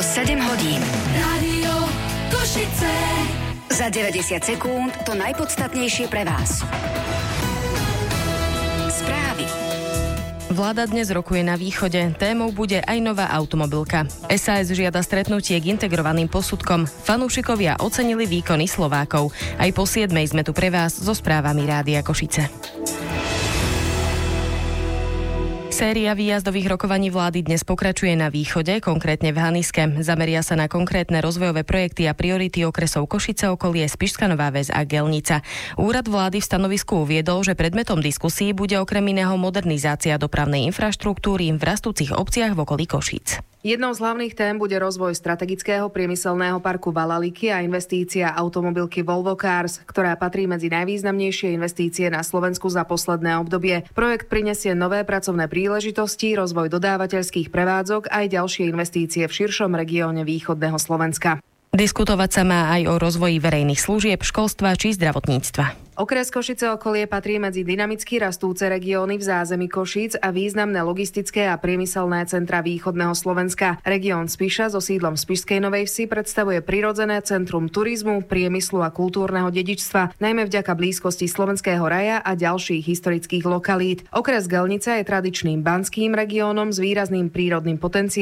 7 hodín. Rádio Košice. Za 90 sekúnd to najpodstatnejšie pre vás. Správy. Vláda dnes rokuje na východe. Témou bude aj nová automobilka. SAS žiada stretnutie k integrovaným posudkom. Fanúšikovia ocenili výkony Slovákov. Aj po 7:00 sme tu pre vás so správami Rádia Košice. Séria výjazdových rokovaní vlády dnes pokračuje na východe, konkrétne v Haniske. Zameria sa na konkrétne rozvojové projekty a priority okresov Košice, okolie, Spišská Nová Ves a Gelnica. Úrad vlády v stanovisku uviedol, že predmetom diskusí bude okrem iného modernizácia dopravnej infraštruktúry v rastúcich obciach v okolí Košíc. Jednou z hlavných tém bude rozvoj strategického priemyselného parku Valaliky a investícia automobilky Volvo Cars, ktorá patrí medzi najvýznamnejšie investície na Slovensku za posledné obdobie. Projekt prinesie nové pracovné príležitosti, rozvoj dodávateľských prevádzok aj ďalšie investície v širšom regióne východného Slovenska. Diskutovať sa má aj o rozvoji verejných služieb, školstva či zdravotníctva. Okres Košice okolie patrí medzi dynamicky rastúce regióny v zázemí Košíc a významné logistické a priemyselné centra východného Slovenska. Región Spiša so sídlom v Spišskej Novej Vsi predstavuje prirodzené centrum turizmu, priemyslu a kultúrneho dedičstva, najmä vďaka blízkosti Slovenského raja a ďalších historických lokalít. Okres Gelnica je tradičným banským regiónom s výrazným prírodným potenciálom